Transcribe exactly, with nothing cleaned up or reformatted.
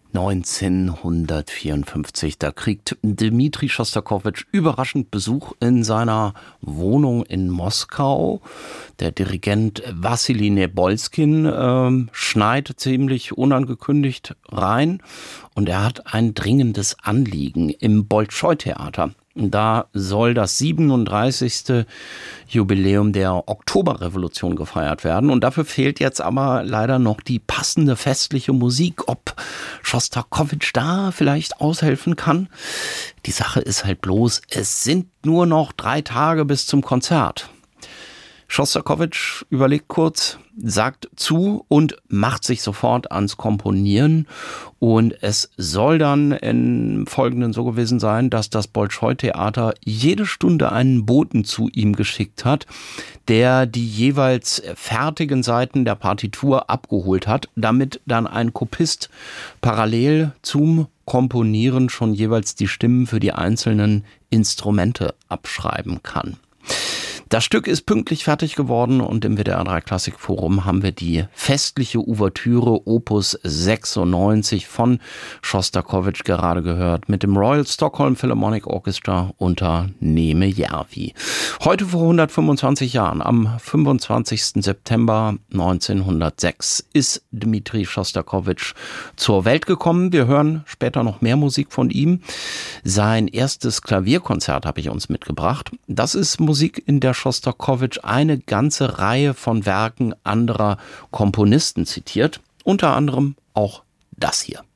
neunzehnhundertvierundfünfzig, da kriegt Dmitri Schostakowitsch überraschend Besuch in seiner Wohnung in Moskau. Der Dirigent Wassili Nebolskin äh, schneit ziemlich unangekündigt rein und er hat ein dringendes Anliegen im Bolschoi-Theater. Da soll das siebenunddreißigste Jubiläum der Oktoberrevolution gefeiert werden. Und dafür fehlt jetzt aber leider noch die passende festliche Musik. Ob Schostakowitsch da vielleicht aushelfen kann? Die Sache ist halt bloß, es sind nur noch drei Tage bis zum Konzert. Schostakowitsch überlegt kurz, sagt zu und macht sich sofort ans Komponieren. Und es soll dann im Folgenden so gewesen sein, dass das Bolschoi-Theater jede Stunde einen Boten zu ihm geschickt hat, der die jeweils fertigen Seiten der Partitur abgeholt hat, damit dann ein Kopist parallel zum Komponieren schon jeweils die Stimmen für die einzelnen Instrumente abschreiben kann. Das Stück ist pünktlich fertig geworden und im W D R drei Klassik Forum haben wir die festliche Ouvertüre Opus sechsundneunzig von Schostakowitsch gerade gehört mit dem Royal Stockholm Philharmonic Orchestra unter Neeme Järvi. Heute vor hundertfünfundzwanzig Jahren, am fünfundzwanzigsten September neunzehnhundertsechs, ist Dmitri Schostakowitsch zur Welt gekommen. Wir hören später noch mehr Musik von ihm. Sein erstes Klavierkonzert habe ich uns mitgebracht. Das ist Musik, in der Schostakowitsch eine ganze Reihe von Werken anderer Komponisten zitiert, unter anderem auch das hier.